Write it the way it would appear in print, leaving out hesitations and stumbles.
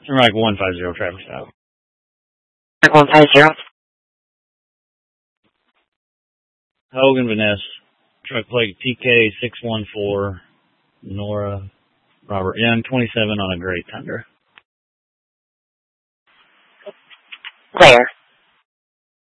Like 150 traffic stop. 150. Hogan Vanessa. Truck plate TK614. Nora. Robert Young, 27 on a gray Tundra. Where?